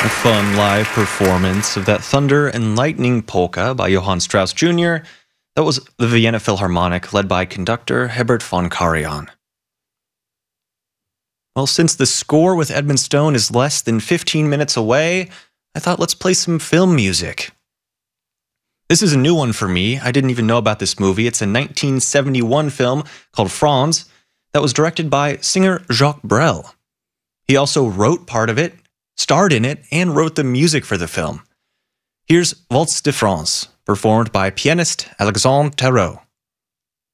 A fun live performance of that Thunder and Lightning polka by Johann Strauss Jr. That was the Vienna Philharmonic, led by conductor Herbert von Karajan. Well, since the score with Edmund Stone is less than 15 minutes away, I thought let's play some film music. This is a new one for me. I didn't even know about this movie. It's a 1971 film called Franz that was directed by singer Jacques Brel. He also wrote part of it, starred in it, and wrote the music for the film. Here's Waltz de France, performed by pianist Alexandre Tarot.